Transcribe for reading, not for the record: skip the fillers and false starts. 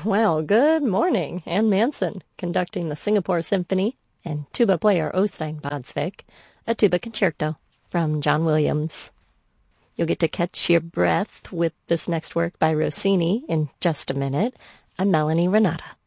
Well, good morning. Ann Manson, conducting the Singapore Symphony, and tuba player Øystein Bodsvik, a tuba concerto from John Williams. You'll get to catch your breath with this next work by Rossini in just a minute. I'm Melanie Renata.